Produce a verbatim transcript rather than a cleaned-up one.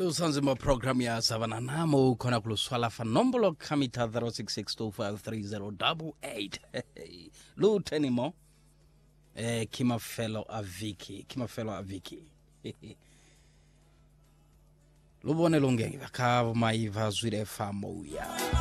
Lusanzima program ya Savana Namo kona kuluswala fa nombolo kamita zero six six two five three zero eight eight. Lu tenimo eh kima fellow aviki, kima fellow aviki. Lubone lunge ka maiva zwire famoya.